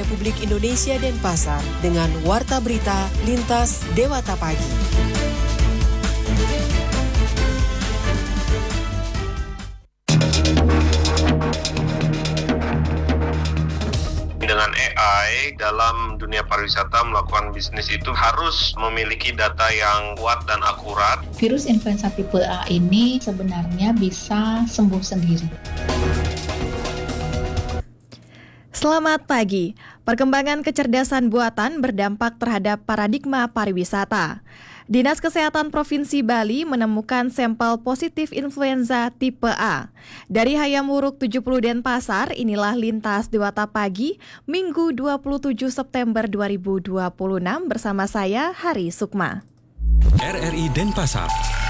Republik Indonesia Denpasar dengan Warta Berita Lintas Dewata Pagi. Dengan AI dalam dunia pariwisata melakukan bisnis itu harus memiliki data yang kuat dan akurat. Virus influenza tipe A ini sebenarnya bisa sembuh sendiri. Selamat pagi. Perkembangan kecerdasan buatan berdampak terhadap paradigma pariwisata. Dinas Kesehatan Provinsi Bali menemukan sampel positif influenza tipe A. Dari Hayam Wuruk 70 Denpasar, inilah Lintas Dewata Pagi, Minggu 27 September 2026 bersama saya, Hari Sukma. RRI Denpasar.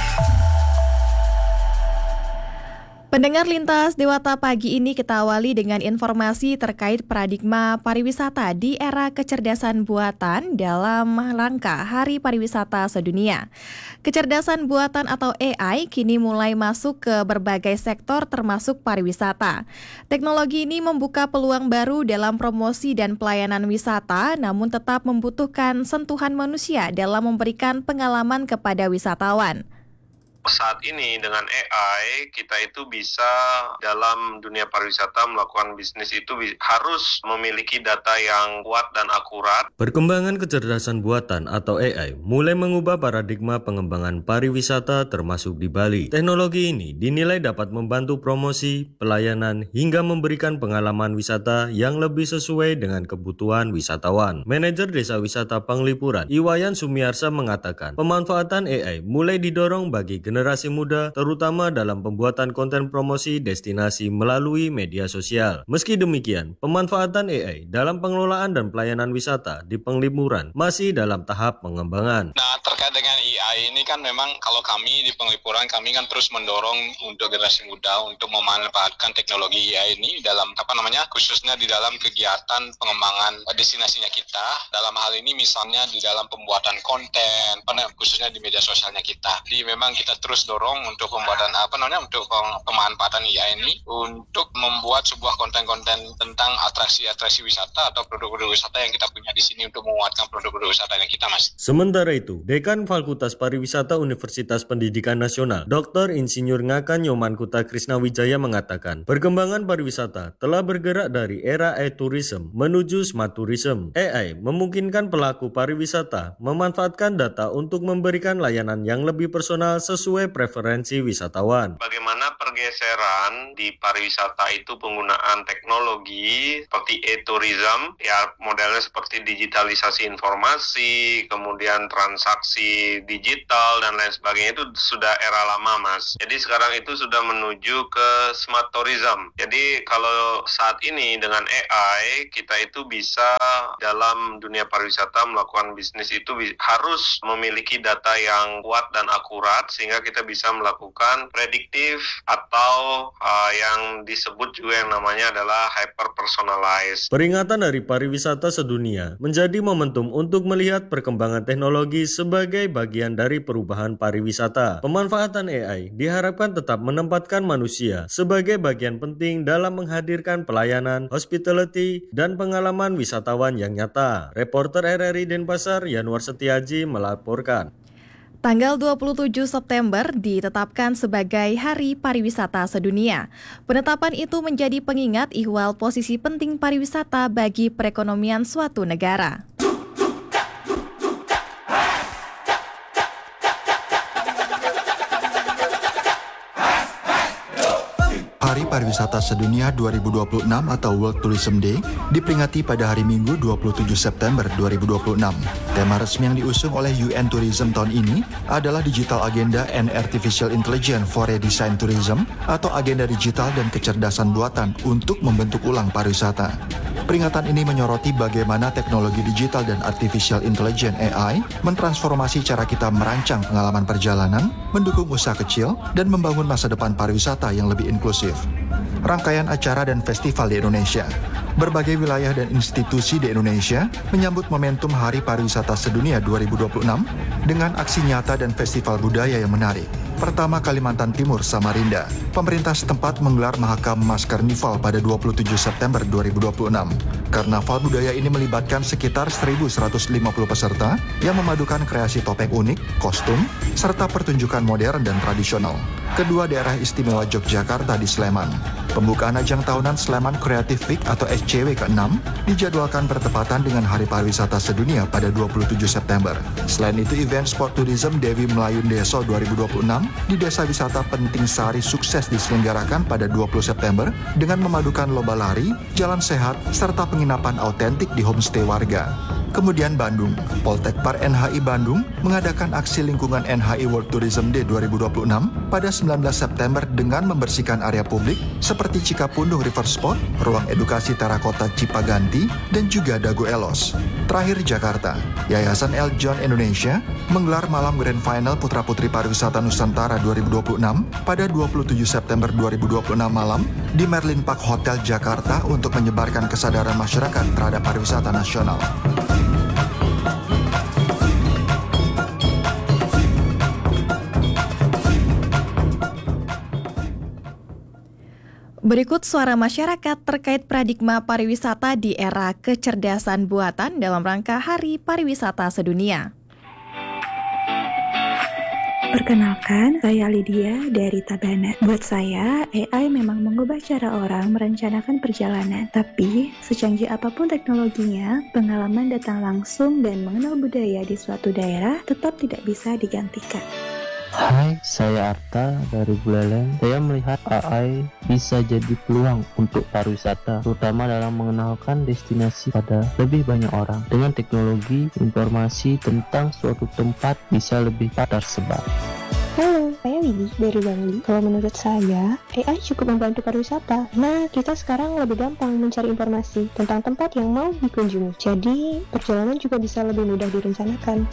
Pendengar Lintas Dewata Pagi ini kita awali dengan informasi terkait paradigma pariwisata di era kecerdasan buatan dalam rangka Hari Pariwisata Sedunia. Kecerdasan buatan atau AI kini mulai masuk ke berbagai sektor termasuk pariwisata. Teknologi ini membuka peluang baru dalam promosi dan pelayanan wisata, namun tetap membutuhkan sentuhan manusia dalam memberikan pengalaman kepada wisatawan. Saat ini dengan AI kita itu bisa dalam dunia pariwisata melakukan bisnis itu harus memiliki data yang kuat dan akurat. Perkembangan kecerdasan buatan atau AI mulai mengubah paradigma pengembangan pariwisata termasuk di Bali. Teknologi ini dinilai dapat membantu promosi, pelayanan, hingga memberikan pengalaman wisata yang lebih sesuai dengan kebutuhan wisatawan. Manajer Desa Wisata Panglipuran, Iwayan Sumiarsa mengatakan, pemanfaatan AI mulai didorong bagi generasi muda, terutama dalam pembuatan konten promosi destinasi melalui media sosial. Meski demikian, pemanfaatan AI dalam pengelolaan dan pelayanan wisata di Penglipuran masih dalam tahap pengembangan. Nah, terkait dengan AI ini kan memang kalau kami di Penglipuran, kami kan terus mendorong untuk generasi muda untuk memanfaatkan teknologi AI ini dalam khususnya di dalam kegiatan pengembangan destinasinya kita. Dalam hal ini misalnya di dalam pembuatan konten, khususnya di media sosialnya kita. Jadi memang kita terus dorong untuk pembuatan untuk pemanfaatan AI ini untuk membuat sebuah konten-konten tentang atraksi-atraksi wisata atau produk-produk wisata yang kita punya di sini untuk menguatkan produk-produk wisata yang kita, Mas. Sementara itu, Dekan Fakultas Pariwisata Universitas Pendidikan Nasional, Dr. Insinyur Ngakan Nyoman Kuta Krisnawijaya mengatakan, perkembangan pariwisata telah bergerak dari era e-tourism menuju smart tourism. AI memungkinkan pelaku pariwisata memanfaatkan data untuk memberikan layanan yang lebih personal sesuai preferensi wisatawan. Bagaimana pergeseran di pariwisata itu penggunaan teknologi seperti e-tourism, ya modelnya seperti digitalisasi informasi, kemudian transaksi digital dan lain sebagainya itu sudah era lama, Mas. Jadi sekarang itu sudah menuju ke smart tourism. Jadi kalau saat ini dengan AI kita itu bisa dalam dunia pariwisata melakukan bisnis itu harus memiliki data yang kuat dan akurat sehingga kita bisa melakukan prediktif atau yang disebut juga yang namanya adalah hyper personalized. Peringatan Hari Pariwisata Sedunia menjadi momentum untuk melihat perkembangan teknologi sebagai bagian dari perubahan pariwisata. Pemanfaatan AI diharapkan tetap menempatkan manusia sebagai bagian penting dalam menghadirkan pelayanan, hospitality, dan pengalaman wisatawan yang nyata. Reporter RRI Denpasar Yanuar Setiaji melaporkan. Tanggal 27 September ditetapkan sebagai Hari Pariwisata Sedunia. Penetapan itu menjadi pengingat ihwal posisi penting pariwisata bagi perekonomian suatu negara. Hari Pariwisata Sedunia 2026 atau World Tourism Day diperingati pada hari Minggu 27 September 2026. Tema resmi yang diusung oleh UN Tourism tahun ini adalah Digital Agenda and Artificial Intelligence for Redesign Tourism atau agenda digital dan kecerdasan buatan untuk membentuk ulang pariwisata. Peringatan ini menyoroti bagaimana teknologi digital dan artificial intelligence AI mentransformasi cara kita merancang pengalaman perjalanan, mendukung usaha kecil, dan membangun masa depan pariwisata yang lebih inklusif. Rangkaian acara dan festival di Indonesia. Berbagai wilayah dan institusi di Indonesia menyambut momentum Hari Pariwisata Sedunia 2026 dengan aksi nyata dan festival budaya yang menarik. Pertama, Kalimantan Timur, Samarinda. Pemerintah setempat menggelar Mahakam Mas Karnival pada 27 September 2026. Karnaval budaya ini melibatkan sekitar 1.150 peserta yang memadukan kreasi topeng unik, kostum, serta pertunjukan modern dan tradisional. Kedua, daerah istimewa Yogyakarta di Sleman. Pembukaan ajang tahunan Sleman Creative Week atau SCW ke-6 dijadwalkan bertepatan dengan Hari Pariwisata Sedunia pada 27 September. Selain itu, event Sport Tourism Dewi Melayun Deso 2026 di Desa Wisata Penting Sari sukses diselenggarakan pada 20 September dengan memadukan lomba lari, jalan sehat, serta penginapan autentik di homestay warga. Kemudian Bandung, Poltekpar NHI Bandung mengadakan aksi lingkungan NHI World Tourism Day 2026 pada 19 September dengan membersihkan area publik seperti Cikapundung River Spot, ruang edukasi terakota Cipaganti, dan juga Dago Elos. Terakhir Jakarta, Yayasan El John Indonesia menggelar malam Grand Final Putra-Putri Pariwisata Nusantara 2026 pada 27 September 2026 malam di Merlin Park Hotel Jakarta untuk menyebarkan kesadaran masyarakat terhadap pariwisata nasional. Berikut suara masyarakat terkait paradigma pariwisata di era kecerdasan buatan dalam rangka Hari Pariwisata Sedunia. Perkenalkan, saya Lydia dari Tabanan. Buat saya, AI memang mengubah cara orang merencanakan perjalanan. Tapi, secanggih apapun teknologinya, pengalaman datang langsung dan mengenal budaya di suatu daerah tetap tidak bisa digantikan. Hai, saya Arta dari Buleleng. Saya melihat AI bisa jadi peluang untuk pariwisata, terutama dalam mengenalkan destinasi pada lebih banyak orang. Dengan teknologi, informasi tentang suatu tempat bisa lebih tersebar. Halo, saya Widi dari Bangli. Kalau menurut saya, AI cukup membantu pariwisata. Nah, kita sekarang lebih gampang mencari informasi tentang tempat yang mau dikunjungi. Jadi, perjalanan juga bisa lebih mudah direncanakan.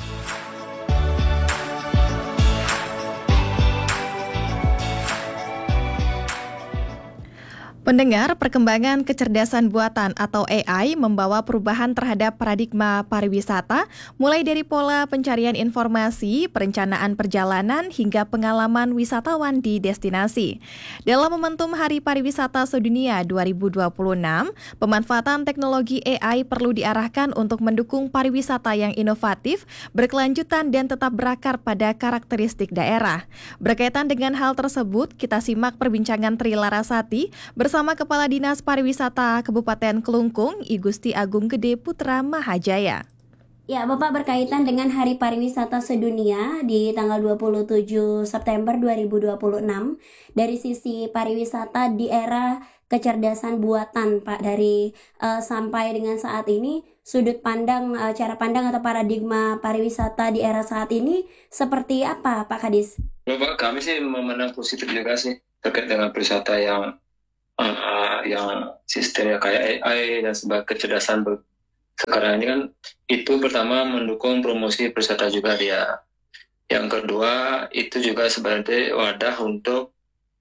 Pendengar, perkembangan kecerdasan buatan atau AI membawa perubahan terhadap paradigma pariwisata, mulai dari pola pencarian informasi, perencanaan perjalanan, hingga pengalaman wisatawan di destinasi. Dalam momentum Hari Pariwisata Sedunia 2026, pemanfaatan teknologi AI perlu diarahkan untuk mendukung pariwisata yang inovatif, berkelanjutan, dan tetap berakar pada karakteristik daerah. Berkaitan dengan hal tersebut, kita simak perbincangan Tri Larasati bersama Kepala Dinas Pariwisata Kabupaten Kelungkung, I Gusti Agung Gede Putra Mahajaya. Ya, Bapak, berkaitan dengan Hari Pariwisata Sedunia di tanggal 27 September 2026, dari sisi pariwisata di era kecerdasan buatan, Pak, dari sampai dengan saat ini, sudut pandang, cara pandang atau paradigma pariwisata di era saat ini seperti apa, Pak Kadis? Bapak, kami sih memandang positif juga sih terkait dengan pariwisata yang sistemnya kayak AI dan sebagai kecerdasan sekarang ini kan, itu pertama mendukung promosi pariwisata juga dia. Yang kedua itu juga sebagai wadah untuk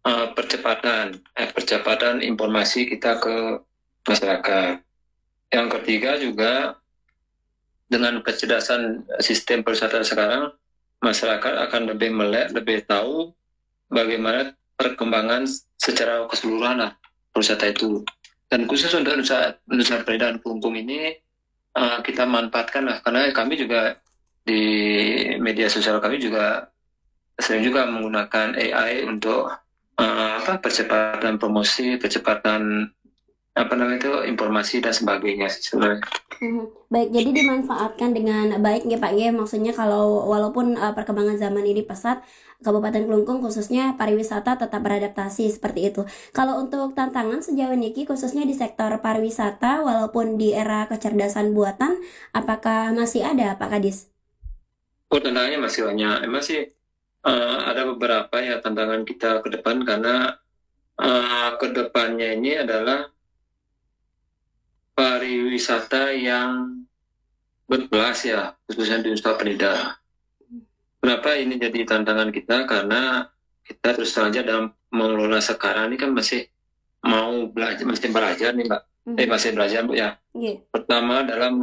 percepatan informasi kita ke masyarakat. Yang ketiga juga dengan kecerdasan sistem pariwisata sekarang, masyarakat akan lebih melek, lebih tahu bagaimana perkembangan secara keseluruhan pariwisata itu. Dan khusus untuk Nusa Penida dan Kelungkung ini kita manfaatkan karena kami juga di media sosial kami juga sering juga menggunakan AI untuk percepatan promosi, percepatan informasi dan sebagainya sebenarnya. Baik, jadi dimanfaatkan dengan baik ya Pak ya, maksudnya kalau walaupun perkembangan zaman ini pesat, Kabupaten Kelungkung khususnya pariwisata tetap beradaptasi seperti itu. Kalau untuk tantangan sejauh ini khususnya di sektor pariwisata walaupun di era kecerdasan buatan, apakah masih ada Pak Kadis? Tantangannya masih banyak, masih ada beberapa ya tantangan kita ke depan karena ke depannya ini adalah pariwisata yang berkelas ya, khususnya di Nusa Penida. Kenapa ini jadi tantangan kita? Karena kita terus saja dalam mengelola sekarang ini kan masih belajar nih Mbak. Masih belajar Bu ya. Pertama dalam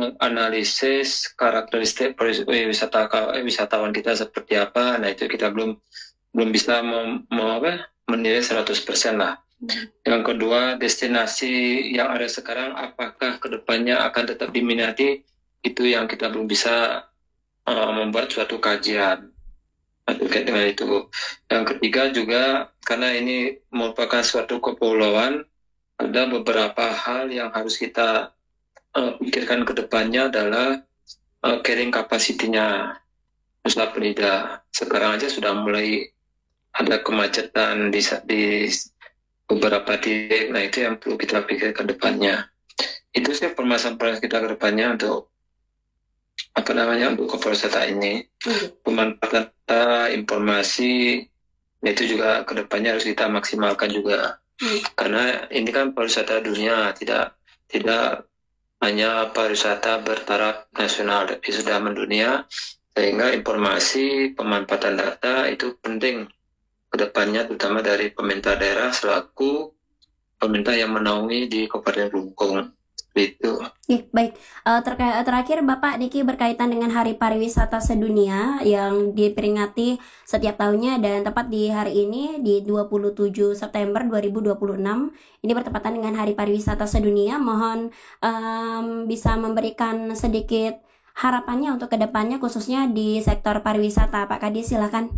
menganalisis karakteristik wisatawan kita seperti apa. Nah itu kita belum belum bisa menilai 100% lah. Yang kedua, destinasi yang ada sekarang apakah kedepannya akan tetap diminati, itu yang kita belum bisa membuat suatu kajian terkait dengan itu. Yang ketiga juga, karena ini merupakan suatu kepulauan, ada beberapa hal yang harus kita pikirkan kedepannya adalah carrying capacity-nya Nusa Penida. Sekarang aja sudah mulai ada kemacetan di beberapa titik. Nah, itu yang perlu kita pikirkan depannya. Itu sih permasalahan kita ke depannya untuk untuk kepariwisata ini. Pemanfaatan data, informasi, itu juga ke depannya harus kita maksimalkan juga. Karena ini kan pariwisata dunia, tidak hanya pariwisata bertaraf nasional, tapi sudah mendunia, sehingga informasi, pemanfaatan data itu penting kedepannya, terutama dari pemerintah daerah selaku pemerintah yang menaungi di Kabupaten Kelungkung. Itu. Baik. Terakhir Bapak Diki, berkaitan dengan Hari Pariwisata Sedunia yang diperingati setiap tahunnya dan tepat di hari ini di 27 September 2026. Ini bertepatan dengan Hari Pariwisata Sedunia. Mohon bisa memberikan sedikit harapannya untuk kedepannya khususnya di sektor pariwisata. Pak Kadis, silakan.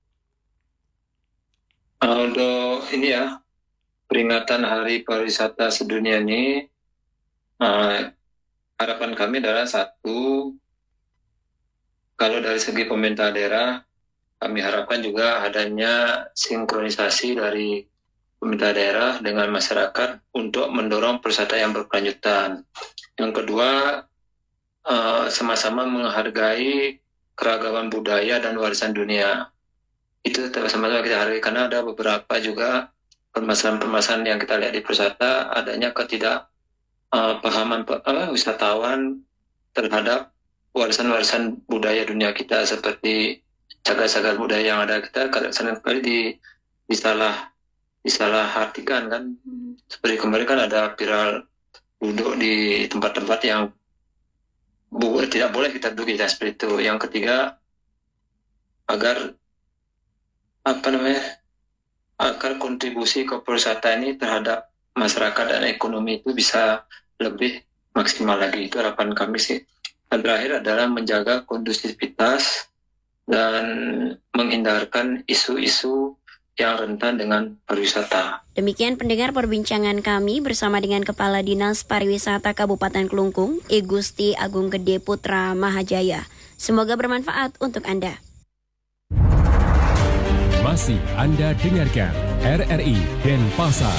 Untuk ini ya, peringatan Hari Pariwisata Sedunia ini, harapan kami adalah satu, kalau dari segi pemerintah daerah, kami harapkan juga adanya sinkronisasi dari pemerintah daerah dengan masyarakat untuk mendorong pariwisata yang berkelanjutan. Yang kedua, sama-sama menghargai keragaman budaya dan warisan dunia. Itu sama-sama kita hargai, karena ada beberapa juga permasalahan-permasalahan yang kita lihat di pariwisata, adanya pahaman wisatawan terhadap warisan-warisan budaya dunia kita, seperti cagar-cagar budaya yang ada kita seringkali disalah artikan kan. Seperti kemarin kan ada viral duduk di tempat-tempat yang tidak boleh kita duduk, seperti itu. Yang ketiga, agar kontribusi ke pariwisata ini terhadap masyarakat dan ekonomi itu bisa lebih maksimal lagi. Itu harapan kami sih. Dan terakhir adalah menjaga kondusivitas dan menghindarkan isu-isu yang rentan dengan pariwisata. Demikian pendengar perbincangan kami bersama dengan Kepala Dinas Pariwisata Kabupaten Kelungkung, I Gusti Agung Gede Putra Mahajaya. Semoga bermanfaat untuk Anda. Masih Anda dengarkan RRI Denpasar.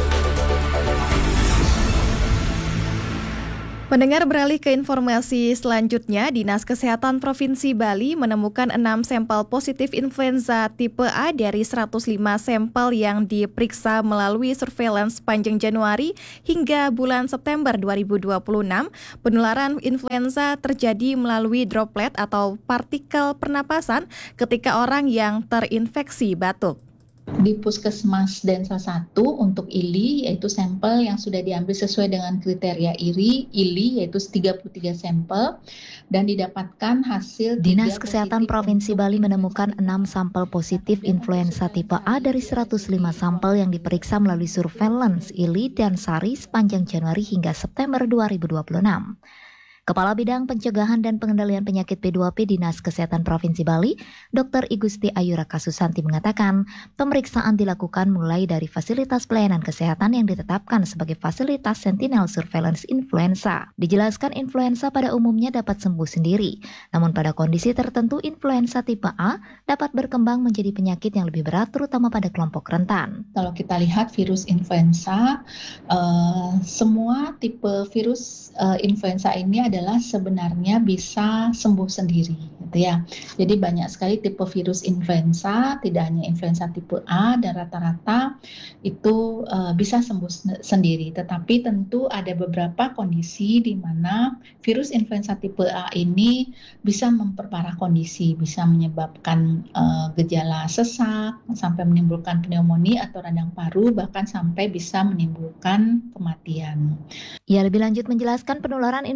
Mendengar beralih ke informasi selanjutnya, Dinas Kesehatan Provinsi Bali menemukan 6 sampel positif influenza tipe A dari 105 sampel yang diperiksa melalui surveillance panjang Januari hingga bulan September 2026. Penularan influenza terjadi melalui droplet atau partikel pernapasan ketika orang yang terinfeksi batuk. Di Puskesmas Densa 1 untuk ILI, yaitu sampel yang sudah diambil sesuai dengan kriteria ILI, yaitu 33 sampel, dan didapatkan hasil. Dinas Kesehatan Provinsi Bali menemukan 6 sampel positif influenza tipe A dari 105 sampel yang diperiksa melalui surveillance ILI dan SARI sepanjang Januari hingga September 2026. Kepala Bidang Pencegahan dan Pengendalian Penyakit P2P Dinas Kesehatan Provinsi Bali, Dr. I Gusti Ayuraka Susanti mengatakan, pemeriksaan dilakukan mulai dari fasilitas pelayanan kesehatan yang ditetapkan sebagai fasilitas Sentinel Surveillance Influenza. Dijelaskan influenza pada umumnya dapat sembuh sendiri, namun pada kondisi tertentu influenza tipe A dapat berkembang menjadi penyakit yang lebih berat terutama pada kelompok rentan. Kalau kita lihat virus influenza, semua tipe virus influenza ini adalah sebenarnya bisa sembuh sendiri, gitu ya. Jadi banyak sekali tipe virus influenza, tidak hanya influenza tipe A, dan rata-rata itu bisa sembuh sendiri. Tetapi tentu ada beberapa kondisi di mana virus influenza tipe A ini bisa memperparah kondisi, bisa menyebabkan gejala sesak, sampai menimbulkan pneumonia atau radang paru, bahkan sampai bisa menimbulkan kematian. Ia lebih lanjut menjelaskan penularan influenza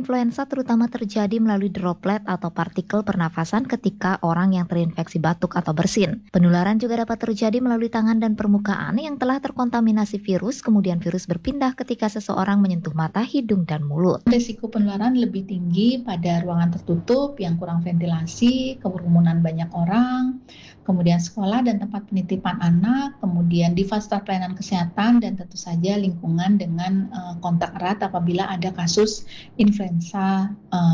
terutama terjadi melalui droplet atau partikel pernafasan ketika orang yang terinfeksi batuk atau bersin. Penularan juga dapat terjadi melalui tangan dan permukaan yang telah terkontaminasi virus, kemudian virus berpindah ketika seseorang menyentuh mata, hidung, dan mulut. Risiko penularan lebih tinggi pada ruangan tertutup yang kurang ventilasi, kerumunan banyak orang, kemudian sekolah dan tempat penitipan anak, kemudian di fasilitas pelayanan kesehatan, dan tentu saja lingkungan dengan kontak erat apabila ada kasus influenza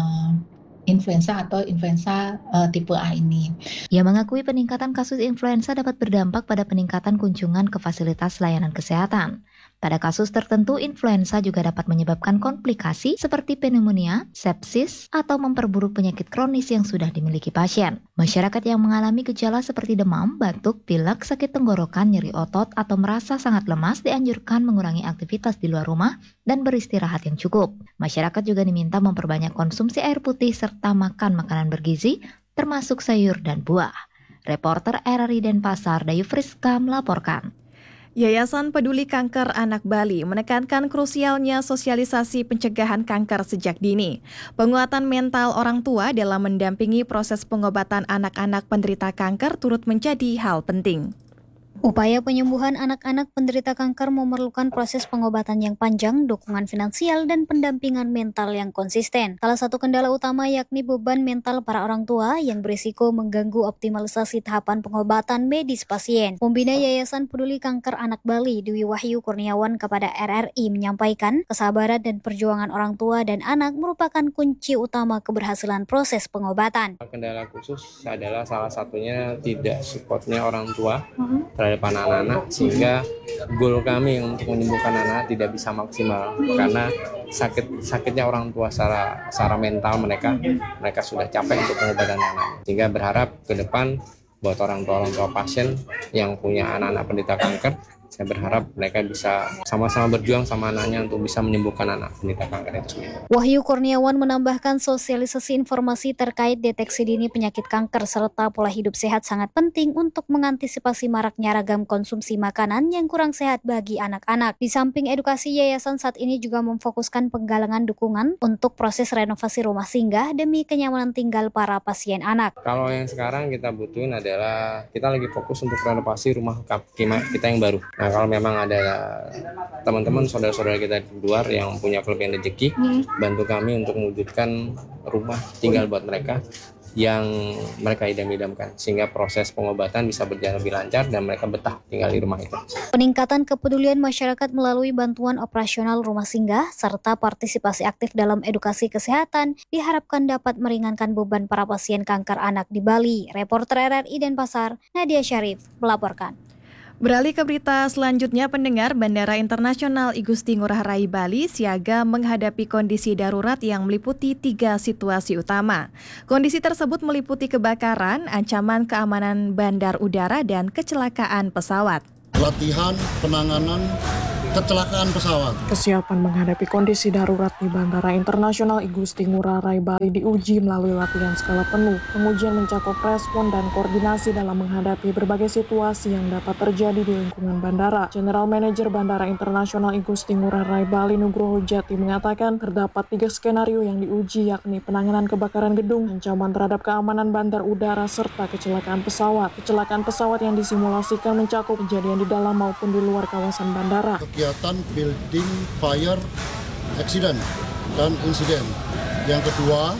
atau influenza tipe A ini. Ia mengakui peningkatan kasus influenza dapat berdampak pada peningkatan kunjungan ke fasilitas layanan kesehatan. Pada kasus tertentu, influenza juga dapat menyebabkan komplikasi seperti pneumonia, sepsis, atau memperburuk penyakit kronis yang sudah dimiliki pasien. Masyarakat yang mengalami gejala seperti demam, batuk, pilek, sakit tenggorokan, nyeri otot, atau merasa sangat lemas dianjurkan mengurangi aktivitas di luar rumah dan beristirahat yang cukup. Masyarakat juga diminta memperbanyak konsumsi air putih serta makan makanan bergizi, termasuk sayur dan buah. Reporter RRI Denpasar, Dayu Friska melaporkan. Yayasan Peduli Kanker Anak Bali menekankan krusialnya sosialisasi pencegahan kanker sejak dini. Penguatan mental orang tua dalam mendampingi proses pengobatan anak-anak penderita kanker turut menjadi hal penting. Upaya penyembuhan anak-anak penderita kanker memerlukan proses pengobatan yang panjang, dukungan finansial, dan pendampingan mental yang konsisten. Salah satu kendala utama yakni beban mental para orang tua yang berisiko mengganggu optimalisasi tahapan pengobatan medis pasien. Pembina Yayasan Peduli Kanker Anak Bali, Dwi Wahyu Kurniawan kepada RRI menyampaikan, kesabaran dan perjuangan orang tua dan anak merupakan kunci utama keberhasilan proses pengobatan. Kendala khusus adalah salah satunya tidak supportnya orang tua terhadap anak-anak, sehingga goal kami untuk menyembuhkan anak tidak bisa maksimal karena sakitnya orang tua secara mental mereka sudah capek untuk pengobatan anak, sehingga berharap ke depan buat orang tua pasien yang punya anak-anak penderita kanker, saya berharap mereka bisa sama-sama berjuang sama anaknya untuk bisa menyembuhkan anak penderita kanker itu sendiri. Wahyu Kurniawan menambahkan sosialisasi informasi terkait deteksi dini penyakit kanker serta pola hidup sehat sangat penting untuk mengantisipasi maraknya ragam konsumsi makanan yang kurang sehat bagi anak-anak. Di samping edukasi, yayasan saat ini juga memfokuskan penggalangan dukungan untuk proses renovasi rumah singgah demi kenyamanan tinggal para pasien anak. Kalau yang sekarang kita butuhin adalah kita lagi fokus untuk renovasi rumah kita yang baru. Nah, kalau memang ada teman-teman, saudara-saudara kita di luar yang punya kelebihan rezeki, bantu kami untuk mewujudkan rumah tinggal buat mereka yang mereka idam-idamkan, sehingga proses pengobatan bisa berjalan lebih lancar dan mereka betah tinggal di rumah itu. Peningkatan kepedulian masyarakat melalui bantuan operasional rumah singgah serta partisipasi aktif dalam edukasi kesehatan diharapkan dapat meringankan beban para pasien kanker anak di Bali. Reporter RRI Denpasar, Nadia Syarif melaporkan. Beralih ke berita selanjutnya, pendengar, Bandara Internasional I Gusti Ngurah Rai Bali siaga menghadapi kondisi darurat yang meliputi 3 situasi utama. Kondisi tersebut meliputi kebakaran, ancaman keamanan bandar udara, dan kecelakaan pesawat. Latihan penanganan kecelakaan pesawat. Kesiapan menghadapi kondisi darurat di Bandara Internasional I Gusti Ngurah Rai Bali diuji melalui latihan skala penuh. Pengujian mencakup respon dan koordinasi dalam menghadapi berbagai situasi yang dapat terjadi di lingkungan bandara. General Manager Bandara Internasional I Gusti Ngurah Rai Bali Nugroho Jati mengatakan terdapat 3 skenario yang diuji, yakni penanganan kebakaran gedung, ancaman terhadap keamanan bandar udara, serta kecelakaan pesawat. Kecelakaan pesawat yang disimulasikan mencakup kejadian di dalam maupun di luar kawasan bandara. Kegiatan building, fire, accident, dan insiden. Yang kedua,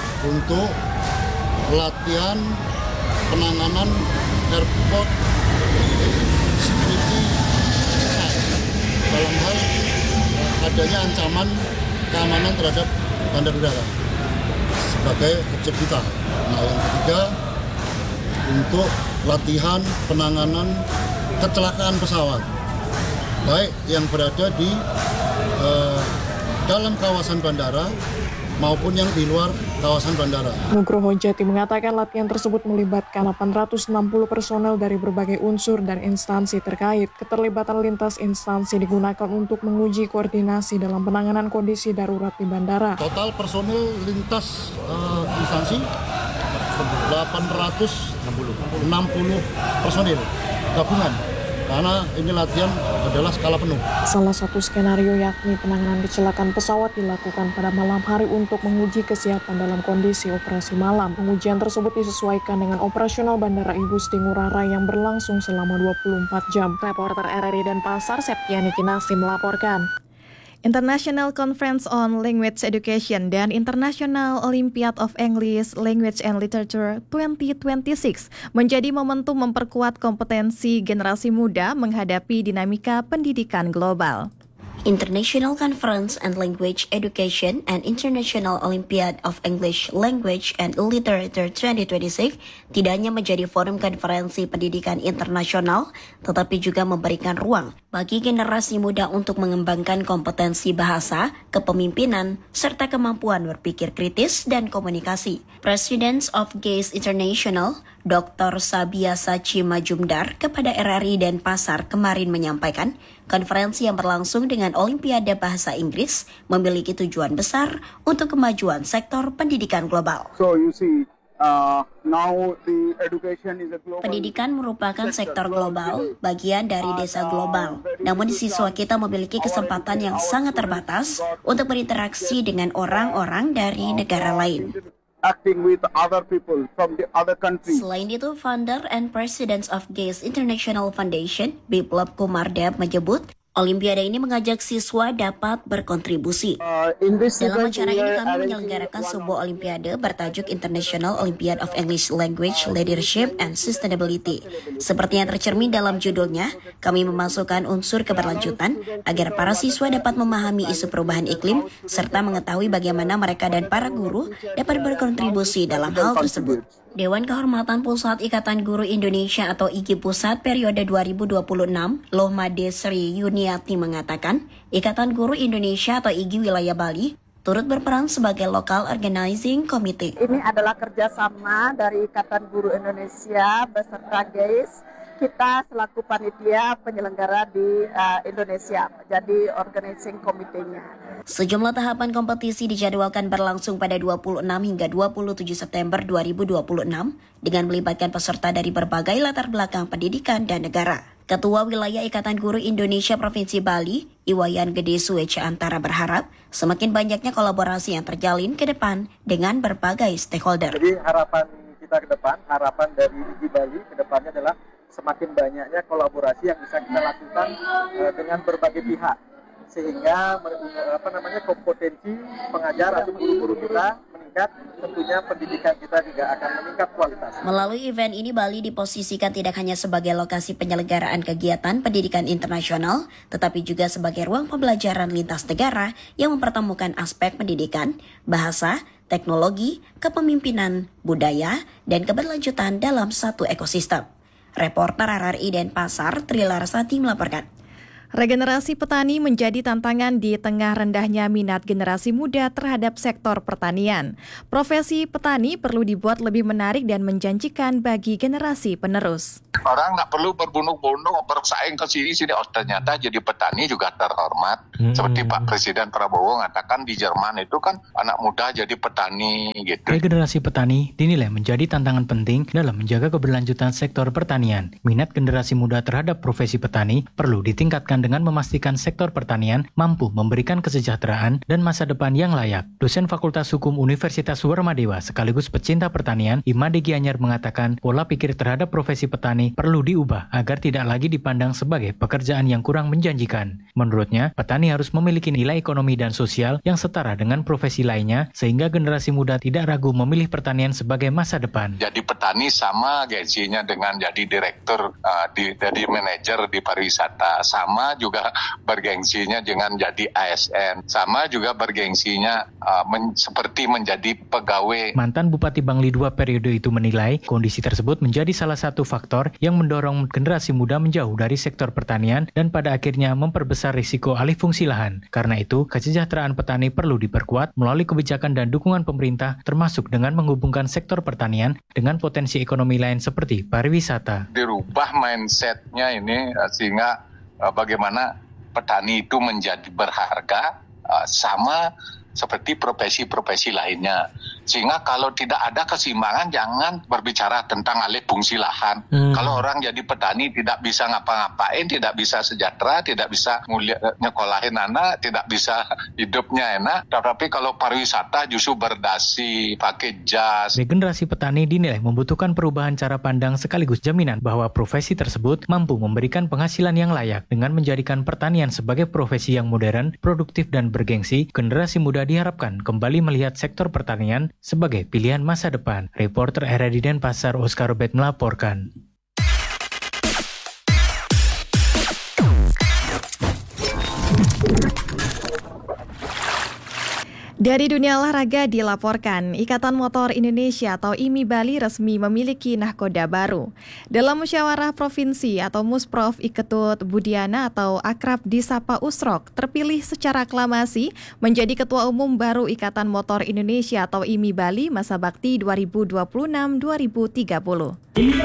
untuk latihan penanganan airport security exercise dalam hal adanya ancaman keamanan terhadap bandar udara sebagai objek vital. Nah, yang ketiga, untuk latihan penanganan kecelakaan pesawat, baik yang berada di dalam kawasan bandara maupun yang di luar kawasan bandara. Nugroho Jati mengatakan latihan tersebut melibatkan 860 personel dari berbagai unsur dan instansi terkait. Keterlibatan lintas instansi digunakan untuk menguji koordinasi dalam penanganan kondisi darurat di bandara. Total personel lintas instansi 860 personil gabungan karena ini latihan adalah skala penuh. Salah satu skenario yakni penanganan kecelakaan pesawat dilakukan pada malam hari untuk menguji kesiapan dalam kondisi operasi malam. Pengujian tersebut disesuaikan dengan operasional Bandara Igusti Ngurah Rai yang berlangsung selama 24 jam. Reporter RRI Denpasar, Septiani Kinasi melaporkan. International Conference on Language Education dan International Olympiad of English, Language and Literature 2026 menjadi momentum memperkuat kompetensi generasi muda menghadapi dinamika pendidikan global. International Conference on Language Education and International Olympiad of English, Language and Literature 2026 tidak hanya menjadi forum konferensi pendidikan internasional, tetapi juga memberikan ruang bagi generasi muda untuk mengembangkan kompetensi bahasa, kepemimpinan, serta kemampuan berpikir kritis dan komunikasi. President of GAIS International, Dr. Sabia Sachi Majumdar kepada RRI Denpasar kemarin menyampaikan, konferensi yang berlangsung dengan Olimpiade Bahasa Inggris memiliki tujuan besar untuk kemajuan sektor pendidikan global. So you see, now the education is a global. Pendidikan merupakan sektor global, bagian dari desa global. Namun siswa kita memiliki kesempatan yang sangat terbatas untuk berinteraksi dengan orang-orang dari negara lain. Acting with other people from the other countries. Selain itu, founder and president of GAIS International Foundation, Biplab Kumar Dev menyebut, Olimpiade ini mengajak siswa dapat berkontribusi. Dalam acara ini kami menyelenggarakan sebuah olimpiade bertajuk International Olympiad of English Language, Leadership and Sustainability. Seperti yang tercermin dalam judulnya, kami memasukkan unsur keberlanjutan agar para siswa dapat memahami isu perubahan iklim serta mengetahui bagaimana mereka dan para guru dapat berkontribusi dalam hal tersebut. Dewan Kehormatan Pusat Ikatan Guru Indonesia atau IGI Pusat periode 2026, Lohmade Sri Yuniati mengatakan, Ikatan Guru Indonesia atau IGI Wilayah Bali turut berperan sebagai Local Organizing Committee. Ini adalah kerjasama dari Ikatan Guru Indonesia beserta GAIS. Kita selaku panitia penyelenggara di Indonesia, jadi organizing committee-nya. Sejumlah tahapan kompetisi dijadwalkan berlangsung pada 26 hingga 27 September 2026 dengan melibatkan peserta dari berbagai latar belakang pendidikan dan negara. Ketua Wilayah Ikatan Guru Indonesia Provinsi Bali, Iwayan Gede Sueca Antara berharap semakin banyaknya kolaborasi yang terjalin ke depan dengan berbagai stakeholder. Jadi harapan kita ke depan, harapan dari IGI Bali ke depannya adalah semakin banyaknya kolaborasi yang bisa kita lakukan dengan berbagai pihak sehingga kompetensi pengajar atau guru-guru kita meningkat, tentunya pendidikan kita juga akan meningkat kualitas. Melalui event ini Bali diposisikan tidak hanya sebagai lokasi penyelenggaraan kegiatan pendidikan internasional, tetapi juga sebagai ruang pembelajaran lintas negara yang mempertemukan aspek pendidikan, bahasa, teknologi, kepemimpinan, budaya, dan keberlanjutan dalam satu ekosistem. Reporter RRI Denpasar, Trilarsati melaporkan. Regenerasi petani menjadi tantangan di tengah rendahnya minat generasi muda terhadap sektor pertanian. Profesi petani perlu dibuat lebih menarik dan menjanjikan bagi generasi penerus. Orang nggak perlu berbunuh-bunuh bersaing ke sini. Oh, ternyata jadi petani juga terhormat. Seperti Pak Presiden Prabowo mengatakan di Jerman itu kan anak muda jadi petani gitu. Regenerasi petani dinilai menjadi tantangan penting dalam menjaga keberlanjutan sektor pertanian. Minat generasi muda terhadap profesi petani perlu ditingkatkan dengan memastikan sektor pertanian mampu memberikan kesejahteraan dan masa depan yang layak. Dosen Fakultas Hukum Universitas Warmadewa sekaligus pecinta pertanian, Imade Gianyar mengatakan pola pikir terhadap profesi petani perlu diubah agar tidak lagi dipandang sebagai pekerjaan yang kurang menjanjikan. Menurutnya, petani harus memiliki nilai ekonomi dan sosial yang setara dengan profesi lainnya sehingga generasi muda tidak ragu memilih pertanian sebagai masa depan. Jadi petani sama gajinya dengan jadi direktur, jadi manajer di pariwisata, sama juga bergengsinya dengan jadi ASN, sama juga bergengsinya seperti menjadi pegawai. Mantan Bupati Bangli II periode itu menilai kondisi tersebut menjadi salah satu faktor yang mendorong generasi muda menjauh dari sektor pertanian dan pada akhirnya memperbesar risiko alih fungsi lahan. Karena itu, kesejahteraan petani perlu diperkuat melalui kebijakan dan dukungan pemerintah termasuk dengan menghubungkan sektor pertanian dengan potensi ekonomi lain seperti pariwisata. Dirubah mindset-nya ini sehingga bagaimana petani itu menjadi berharga sama seperti profesi-profesi lainnya. Sehingga kalau tidak ada keseimbangan, jangan berbicara tentang alih fungsi lahan. Kalau orang jadi petani tidak bisa ngapa-ngapain, tidak bisa sejahtera, tidak bisa nyekolahin anak, tidak bisa hidupnya enak. Tetapi kalau pariwisata justru berdasi, pakai jas. Regenerasi petani dinilai membutuhkan perubahan cara pandang sekaligus jaminan bahwa profesi tersebut mampu memberikan penghasilan yang layak. Dengan menjadikan pertanian sebagai profesi yang modern, produktif dan bergengsi, generasi muda diharapkan kembali melihat sektor pertanian sebagai pilihan masa depan. Reporter RRI Denpasar Oscar Robert melaporkan. Dari dunia olahraga dilaporkan, Ikatan Motor Indonesia atau IMI Bali resmi memiliki nahkoda baru. Dalam musyawarah provinsi atau Musprov, Iketut Budiana atau akrab disapa Usrok terpilih secara aklamasi menjadi Ketua Umum baru Ikatan Motor Indonesia atau IMI Bali masa bakti 2026-2030.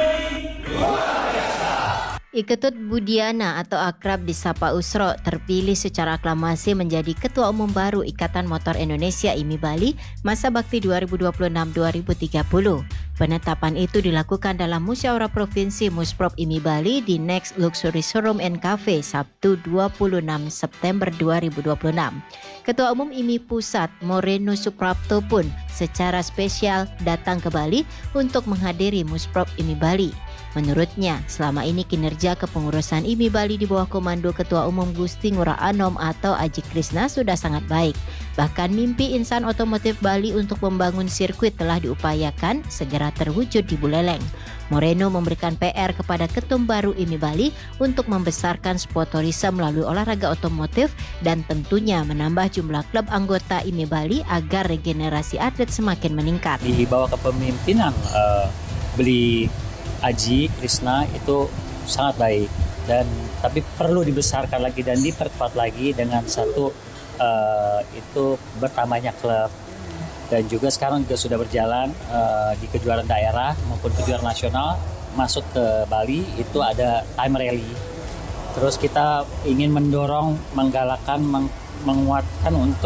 Iketut Budiana atau akrab disapa Usro terpilih secara aklamasi menjadi Ketua Umum baru Ikatan Motor Indonesia IMI Bali masa bakti 2026-2030. Penetapan itu dilakukan dalam musyawarah provinsi Musprov IMI Bali di Next Luxury Showroom and Cafe Sabtu 26 September 2026. Ketua Umum IMI Pusat Moreno Suprapto pun secara spesial datang ke Bali untuk menghadiri Musprov IMI Bali. Menurutnya, selama ini kinerja kepengurusan IMI Bali di bawah komando Ketua Umum Gusti Ngurah Anom atau Aji Krishna sudah sangat baik. Bahkan mimpi insan otomotif Bali untuk membangun sirkuit telah diupayakan segera terwujud di Buleleng. Moreno memberikan PR kepada ketum baru IMI Bali untuk membesarkan sport tourism melalui olahraga otomotif dan tentunya menambah jumlah klub anggota IMI Bali agar regenerasi atlet semakin meningkat. Di bawah kepemimpinan Beli Aji Krishna itu sangat baik dan tapi perlu dibesarkan lagi dan diperkuat lagi dengan satu itu bertambahnya klub dan juga sekarang juga sudah berjalan di kejuaraan daerah maupun kejuaraan nasional masuk ke Bali itu ada time rally. Terus kita ingin mendorong, menggalakkan, menguatkan untuk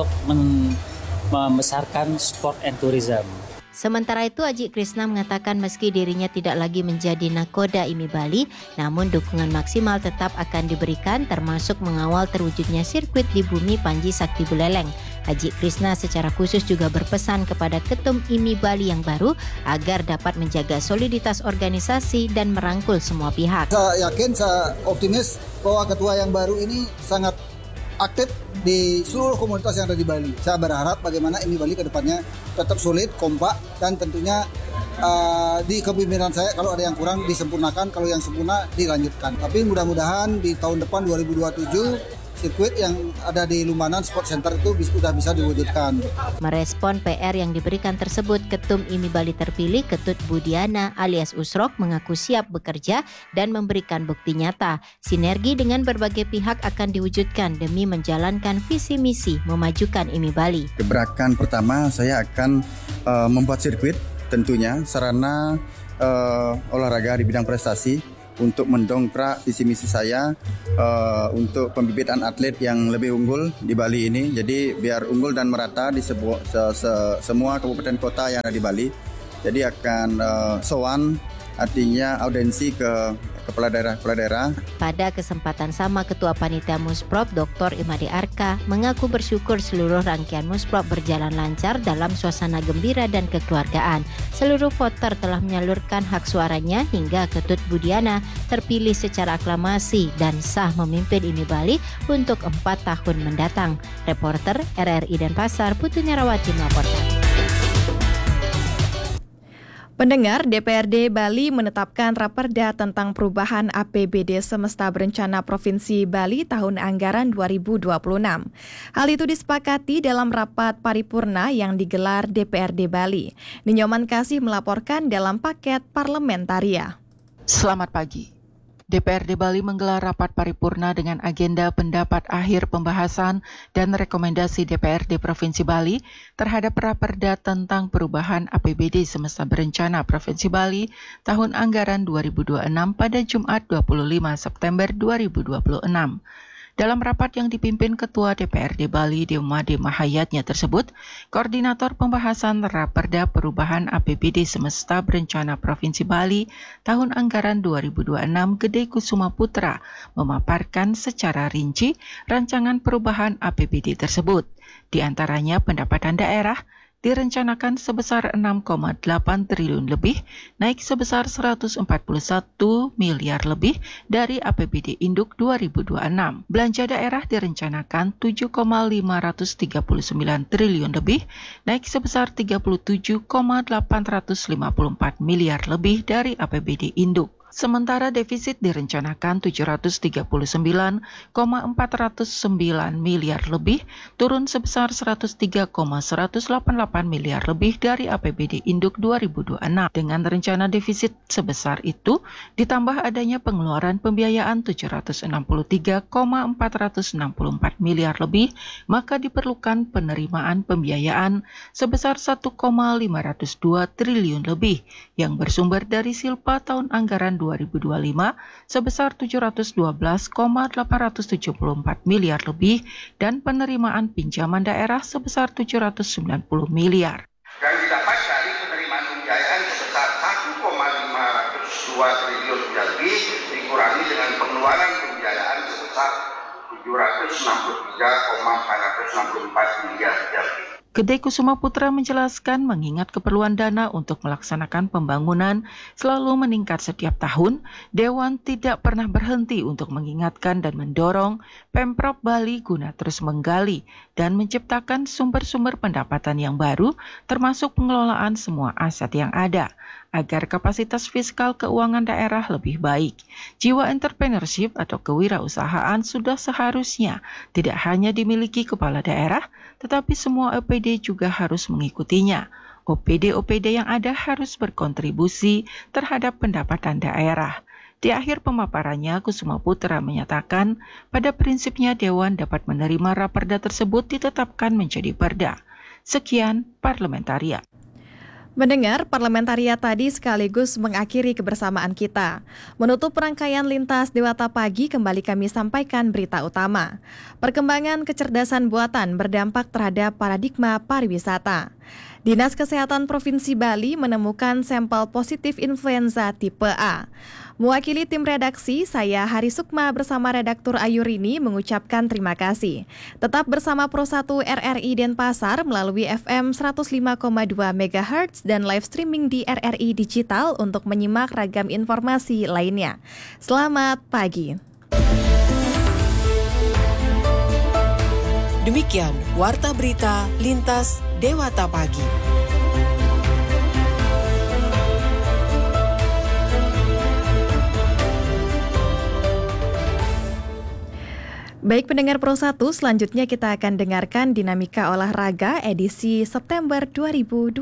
membesarkan sport and tourism. Sementara itu, Aji Krishna mengatakan meski dirinya tidak lagi menjadi nakoda IMI Bali, namun dukungan maksimal tetap akan diberikan termasuk mengawal terwujudnya sirkuit di bumi Panji Sakti Buleleng. Aji Krishna secara khusus juga berpesan kepada ketum IMI Bali yang baru agar dapat menjaga soliditas organisasi dan merangkul semua pihak. Saya yakin, saya optimis bahwa ketua yang baru ini sangat aktif di seluruh komunitas yang ada di Bali. Saya berharap bagaimana IMI Bali ke depannya tetap solid, kompak, dan tentunya di kepemimpinan saya kalau ada yang kurang disempurnakan, kalau yang sempurna dilanjutkan. Tapi mudah-mudahan di tahun depan 2027 sirkuit yang ada di Lumbanan Sport Center itu sudah bisa diwujudkan. Merespon PR yang diberikan tersebut, Ketum IMI Bali terpilih Ketut Budiana alias Usrok mengaku siap bekerja dan memberikan bukti nyata. Sinergi dengan berbagai pihak akan diwujudkan demi menjalankan visi misi memajukan IMI Bali. Gebrakan pertama saya akan membuat sirkuit, tentunya sarana olahraga di bidang prestasi untuk mendongkrak visi misi saya untuk pembibitan atlet yang lebih unggul di Bali ini. Jadi biar unggul dan merata di semua kabupaten kota yang ada di Bali. Jadi akan sowan, artinya audensi ke kepala daerah. Pada kesempatan sama, Ketua Panitia Musprov Dr. Imadi Arka mengaku bersyukur seluruh rangkaian Musprov berjalan lancar dalam suasana gembira dan kekeluargaan. Seluruh voter telah menyalurkan hak suaranya hingga Ketut Budiana terpilih secara aklamasi dan sah memimpin IMI Bali untuk 4 tahun mendatang. Reporter RRI Denpasar Putu Nyarawati melaporkan. Pendengar, DPRD Bali menetapkan Raperda tentang perubahan APBD Semesta Berencana Provinsi Bali tahun anggaran 2026. Hal itu disepakati dalam rapat paripurna yang digelar DPRD Bali. Ninyoman Kasih melaporkan dalam paket Parlementaria. Selamat pagi. DPRD Bali menggelar rapat paripurna dengan agenda pendapat akhir pembahasan dan rekomendasi DPRD Provinsi Bali terhadap Raperda tentang perubahan APBD Semesta Berencana Provinsi Bali tahun anggaran 2026 pada Jumat 25 September 2026. Dalam rapat yang dipimpin Ketua DPRD Bali Deomade Mahayatnya tersebut, Koordinator Pembahasan Raperda Perubahan APBD Semesta Berencana Provinsi Bali tahun anggaran 2026 Gede Kusuma Putra memaparkan secara rinci rancangan perubahan APBD tersebut. Di antaranya pendapatan daerah direncanakan sebesar 6,8 triliun lebih, naik sebesar 141 miliar lebih dari APBD Induk 2026. Belanja daerah direncanakan 7,539 triliun lebih, naik sebesar 37,854 miliar lebih dari APBD Induk. Sementara defisit direncanakan 739,409 miliar lebih, turun sebesar 103,188 miliar lebih dari APBD Induk 2026. Dengan rencana defisit sebesar itu, ditambah adanya pengeluaran pembiayaan 763,464 miliar lebih, maka diperlukan penerimaan pembiayaan sebesar 1,502 triliun lebih, yang bersumber dari Silpa tahun anggaran 2025 sebesar 712,874 miliar lebih dan penerimaan pinjaman daerah sebesar 790 miliar. Yang didapat dari penerimaan pembiayaan sebesar 1,502 triliun lebih dikurangi dengan pengeluaran pembiayaan sebesar 763,464 miliar lebih. Gede Kusuma Putra menjelaskan mengingat keperluan dana untuk melaksanakan pembangunan selalu meningkat setiap tahun, Dewan tidak pernah berhenti untuk mengingatkan dan mendorong Pemprov Bali guna terus menggali dan menciptakan sumber-sumber pendapatan yang baru termasuk pengelolaan semua aset yang ada, agar kapasitas fiskal keuangan daerah lebih baik. Jiwa entrepreneurship atau kewirausahaan sudah seharusnya tidak hanya dimiliki kepala daerah, tetapi semua OPD juga harus mengikutinya. OPD-OPD yang ada harus berkontribusi terhadap pendapatan daerah. Di akhir pemaparannya, Kusuma Putra menyatakan pada prinsipnya Dewan dapat menerima raperda tersebut ditetapkan menjadi perda. Sekian Parlementariat. Mendengar Parlementariat tadi sekaligus mengakhiri kebersamaan kita. Menutup rangkaian Lintas Dewata Pagi, kembali kami sampaikan berita utama. Perkembangan kecerdasan buatan berdampak terhadap paradigma pariwisata. Dinas Kesehatan Provinsi Bali menemukan sampel positif influenza tipe A. Mewakili tim redaksi, saya Hari Sukma bersama redaktur Ayurini mengucapkan terima kasih. Tetap bersama Pro 1 RRI Denpasar melalui FM 105,2 MHz dan live streaming di RRI Digital untuk menyimak ragam informasi lainnya. Selamat pagi. Demikian Warta Berita Lintas Dewata Pagi. Baik pendengar Pro 1, selanjutnya kita akan dengarkan Dinamika Olahraga edisi September 2026.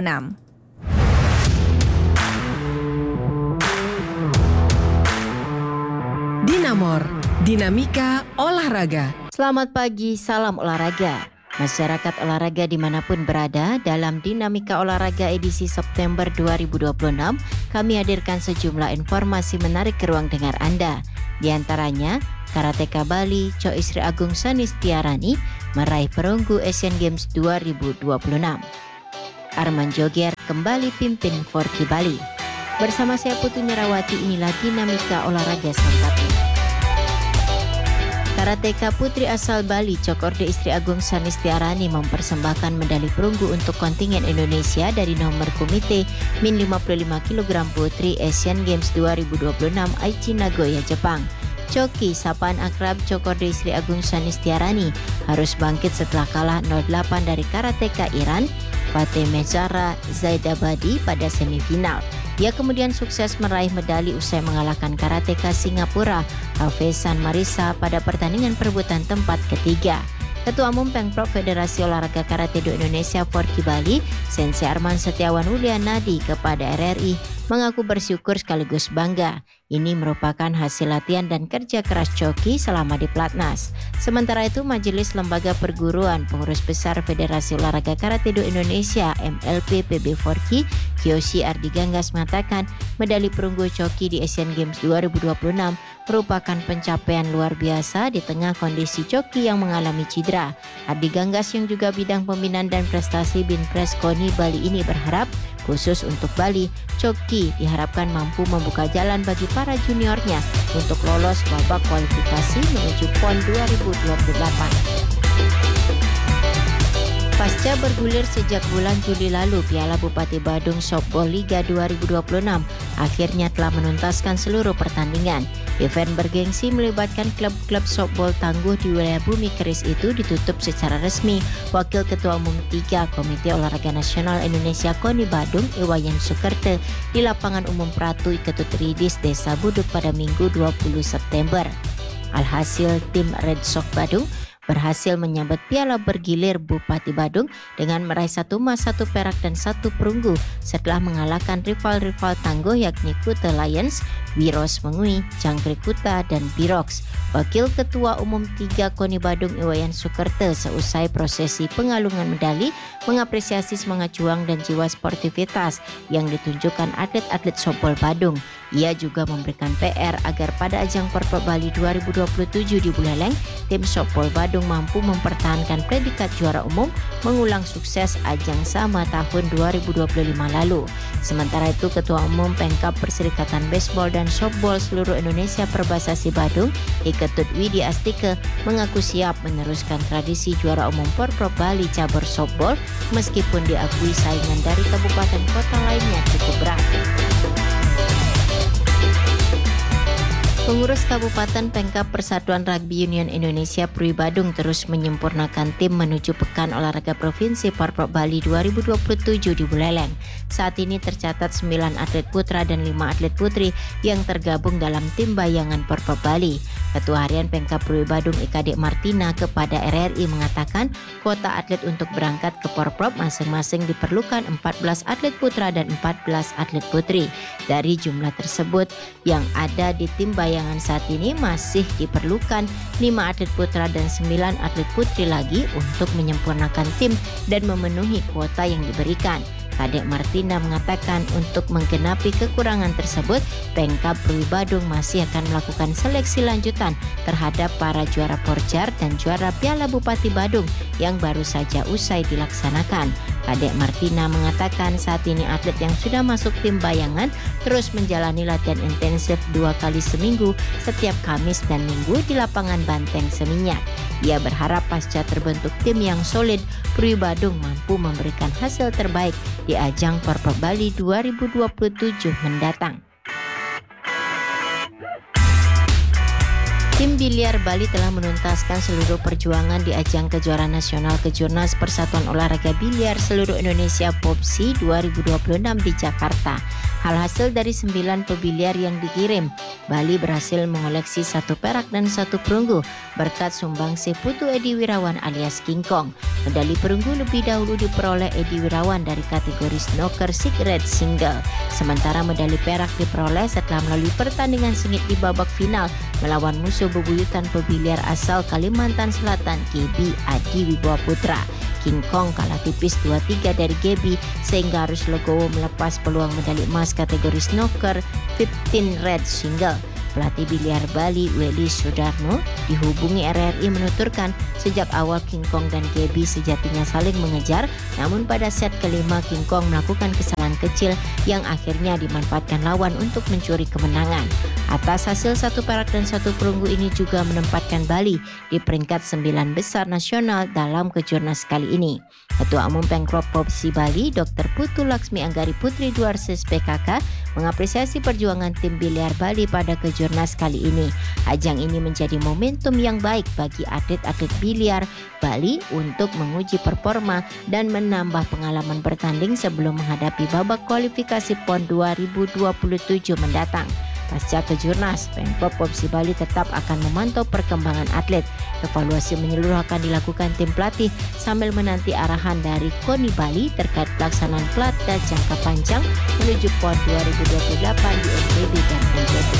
Dinamor, Dinamika Olahraga. Selamat pagi, salam olahraga. Masyarakat olahraga dimanapun berada, dalam Dinamika Olahraga edisi September 2026, kami hadirkan sejumlah informasi menarik ke ruang dengar Anda. Di antaranya, Karateka Bali, Co Isri Agung Sanistiarani meraih perunggu Asian Games 2026. Arman Joger kembali pimpin Forky Bali. Bersama saya Putu Nyerawati, inilah Dinamika Olahraga selengkapnya. Karateka putri asal Bali, Cokorde Istri Agung Sanistiarani mempersembahkan medali perunggu untuk kontingen Indonesia dari nomor komite min 55 kg putri Asian Games 2026 Aichi Nagoya, Jepang. Coki, sapaan akrab Cokorde Istri Agung Sanistiarani, harus bangkit setelah kalah 0-8 dari karateka Iran, Fateh Mezara Zaidabadi pada semifinal. Ia kemudian sukses meraih medali usai mengalahkan karateka Singapura Hafezan Marisa pada pertandingan perebutan tempat ketiga. Ketua Umum Pemprov Federasi Olahraga Karate Do Indonesia Forky Bali, Sensei Arman Setiawan Wulianadi kepada RRI mengaku bersyukur sekaligus bangga. Ini merupakan hasil latihan dan kerja keras Coki selama di Platnas. Sementara itu, Majelis Lembaga Perguruan Pengurus Besar Federasi Olahraga Karate Do Indonesia MLP PB Forky Kiyoshi Ardigangas mengatakan medali perunggu Coki di Asian Games 2026 merupakan pencapaian luar biasa di tengah kondisi Coki yang mengalami cedera. Ardigangas yang juga bidang pembinaan dan prestasi Binpres KONI Bali ini berharap khusus untuk Bali, Coki diharapkan mampu membuka jalan bagi para juniornya untuk lolos babak kualifikasi menuju PON 2028. Pasca bergulir sejak bulan Juli lalu, Piala Bupati Badung Softball Liga 2026 akhirnya telah menuntaskan seluruh pertandingan. Event bergengsi melibatkan klub-klub softball tangguh di wilayah Bumi Keris itu ditutup secara resmi. Wakil Ketua Umum 3 Komite Olahraga Nasional Indonesia KONI Badung, Iwayan Sukerte, di lapangan umum Pratu Ketut Ridis, Desa Buduk pada Minggu 20 September. Alhasil tim Red Sox Badung berhasil menyabet piala bergilir Bupati Badung dengan meraih 1 emas, 1 perak dan 1 perunggu setelah mengalahkan rival-rival tangguh yakni Kuta Lions, Wiros Mengui, Jangkrik Kuta dan Birox. Wakil Ketua Umum 3 KONI Badung Iwayan Sukerte seusai prosesi pengalungan medali mengapresiasi semangat juang dan jiwa sportivitas yang ditunjukkan atlet-atlet softball Badung. Ia juga memberikan PR agar pada ajang Porprov Bali 2027 di Buleleng, tim softball Badung mampu mempertahankan predikat juara umum mengulang sukses ajang sama tahun 2025 lalu. Sementara itu, Ketua Umum Pengkap Perserikatan Baseball dan Softball seluruh Indonesia Perbasasi Badung, Iketut Widi Astike, mengaku siap meneruskan tradisi juara umum Porprov Bali cabur softball meskipun diakui saingan dari kabupaten kota lainnya cukup berat. Pengurus Kabupaten Pengkap Persatuan Rugby Union Indonesia Prui Badung terus menyempurnakan tim menuju Pekan Olahraga Provinsi Porprov Bali 2027 di Buleleng. Saat ini tercatat 9 atlet putra dan 5 atlet putri yang tergabung dalam tim bayangan Porprov Bali. Ketua Harian Pengkap Prui Badung IKD Martina kepada RRI mengatakan kuota atlet untuk berangkat ke Porprov masing-masing diperlukan 14 atlet putra dan 14 atlet putri. Dari jumlah tersebut yang ada di tim bayangan saat ini masih diperlukan 5 atlet putra dan 9 atlet putri lagi untuk menyempurnakan tim dan memenuhi kuota yang diberikan. Kadek Martina mengatakan untuk menggenapi kekurangan tersebut, Pengkap Prui Badung masih akan melakukan seleksi lanjutan terhadap para juara Porjar dan juara Piala Bupati Badung yang baru saja usai dilaksanakan. Kadek Martina mengatakan saat ini atlet yang sudah masuk tim bayangan terus menjalani latihan intensif 2 kali seminggu setiap Kamis dan Minggu di lapangan Banteng Seminyak. Ia berharap pasca terbentuk tim yang solid, Prui Badung mampu memberikan hasil terbaik di ajang Porprov Bali 2027 mendatang. Tim biliar Bali telah menuntaskan seluruh perjuangan di ajang kejuaraan nasional Kejurnas Persatuan Olahraga Biliar Seluruh Indonesia POBSI 2026 di Jakarta. Hasil dari 9 pebiliar yang dikirim, Bali berhasil mengoleksi 1 perak dan 1 perunggu berkat sumbangsi Putu Edi Wirawan alias King Kong. Medali perunggu lebih dahulu diperoleh Edi Wirawan dari kategori snooker secret single. Sementara medali perak diperoleh setelah melalui pertandingan sengit di babak final melawan musuh bebuyutan pebiliar asal Kalimantan Selatan GB Adi Wibawa Putra. King Kong kalah tipis 2-3 dari GB sehingga harus legowo melepas peluang medali emas kategori snooker 15 red single. Pelatih biliar Bali Welly Sudarno dihubungi RRI menuturkan sejak awal King Kong dan GB sejatinya saling mengejar, namun pada set kelima King Kong melakukan kesalahan kecil yang akhirnya dimanfaatkan lawan untuk mencuri kemenangan. Atas hasil 1 perak dan 1 perunggu ini juga menempatkan Bali di peringkat 9 besar nasional dalam Kejurnas kali ini. Ketua Umum Pengprov POBSI Bali Dr. Putu Laksmi Anggari Putri Dwarses PKK mengapresiasi perjuangan tim biliar Bali pada Kejurnas kali ini. Ajang ini menjadi momentum yang baik bagi atlet-atlet biliar Bali untuk menguji performa dan menambah pengalaman bertanding sebelum menghadapi babak kualifikasi PON 2027 mendatang. Pasca Kejurnas, Pemprov POBSI Bali tetap akan memantau perkembangan atlet. Evaluasi menyeluruh akan dilakukan tim pelatih sambil menanti arahan dari KONI Bali terkait pelaksanaan pelatda jangka panjang menuju PON 2028 di NTB dan NTB.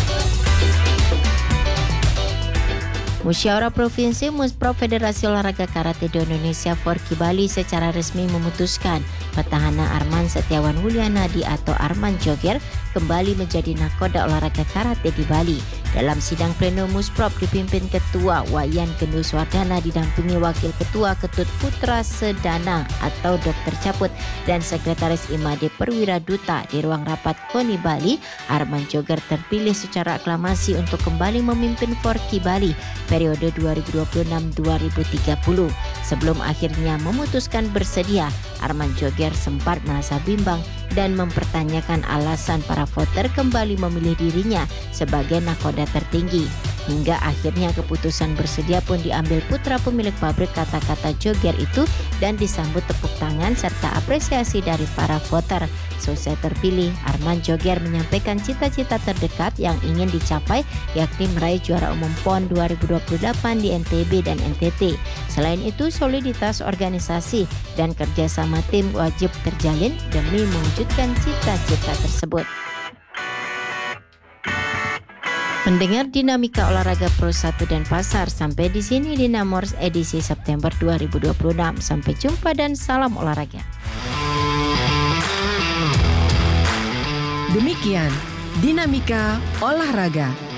Musyawarah Provinsi Musprov Federasi Olahraga Karate di Indonesia Forki Bali secara resmi memutuskan petahana Arman Agung Setiawan Wulianadi atau Arman Joger kembali menjadi nakoda olahraga karate di Bali. Dalam sidang pleno Musprop dipimpin Ketua Wayan Gendus Wardana didampingi Wakil Ketua Ketut Putra Sedana atau Dr. Caput dan Sekretaris IMADE Perwira Duta. Di ruang rapat KONI Bali, Arman Joger terpilih secara aklamasi untuk kembali memimpin Forki Bali periode 2026-2030. Sebelum akhirnya memutuskan bersedia, Arman Joger sempat merasa bimbang dan mempertanyakan alasan para voter kembali memilih dirinya sebagai nakoda tertinggi. Hingga akhirnya keputusan bersedia pun diambil putra pemilik pabrik kata-kata Joger itu dan disambut tepuk tangan serta apresiasi dari para voter. Selesai terpilih, Arman Joger menyampaikan cita-cita terdekat yang ingin dicapai, yakni meraih juara umum PON 2028 di NTB dan NTT. Selain itu, soliditas organisasi dan kerjasama tim wajib terjalin demi mewujudkan cita-cita tersebut. Mendengar dinamika olahraga Pro 1 dan Pasar, sampai di sini Dinamors edisi September 2026. Sampai jumpa dan salam olahraga. Demikian Dinamika Olahraga.